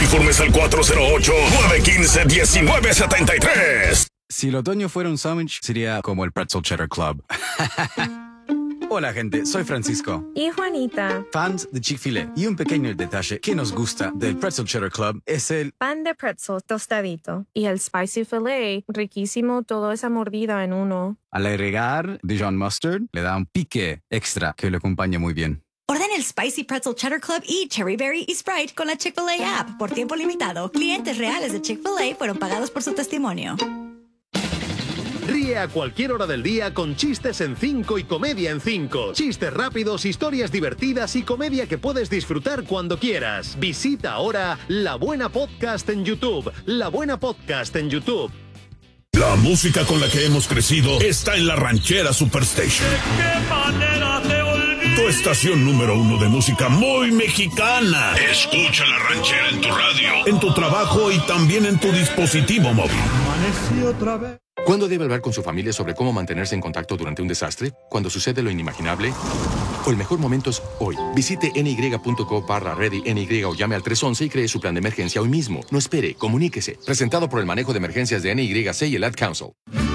Informes al 408-915-1973. Si el otoño fuera un sándwich, sería como el Pretzel Cheddar Club. Hola gente, soy Francisco. Y Juanita. Fans de Chick-fil-A. Y un pequeño detalle que nos gusta del Pretzel Cheddar Club es el pan de pretzel tostadito. Y el spicy filet, riquísimo, toda esa mordida en uno. Al agregar Dijon Mustard, le da un pique extra que le acompaña muy bien. Orden el Spicy Pretzel Cheddar Club y Cherry Berry y Sprite con la Chick-fil-A app. Por tiempo limitado, clientes reales de Chick-fil-A fueron pagados por su testimonio. Ríe a cualquier hora del día con Chistes en 5 y Comedia en 5. Chistes rápidos, historias divertidas y comedia que puedes disfrutar cuando quieras. Visita ahora La Buena Podcast en YouTube. La Buena Podcast en YouTube. La música con la que hemos crecido está en la Ranchera Superstation. ¿De qué manera te olvidé? Tu estación número 1 de música muy mexicana. Escucha la Ranchera en tu radio, en tu trabajo y también en tu dispositivo móvil. Amanecí otra vez. ¿Cuándo debe hablar con su familia sobre cómo mantenerse en contacto durante un desastre? ¿Cuando sucede lo inimaginable? O el mejor momento es hoy. Visite ny.co/ready NY o llame al 311 y cree su plan de emergencia hoy mismo. No espere, comuníquese. Presentado por el manejo de emergencias de NYC y el Ad Council.